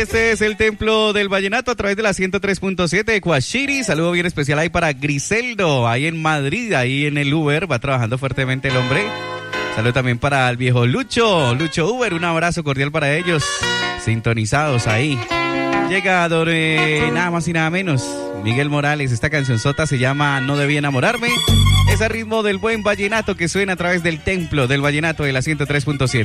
Este es el Templo del Vallenato a través de la 103.7 de Cuashiri. Saludo bien especial ahí para Griseldo, ahí en Madrid, ahí en el Uber. Va trabajando fuertemente el hombre. Saludo también para el viejo Lucho Uber. Un abrazo cordial para ellos. Sintonizados ahí. Llega nada más y nada menos Miguel Morales. Esta cancionzota se llama No Debí Enamorarme. Es a ritmo del buen vallenato que suena a través del Templo del Vallenato de la 103.7.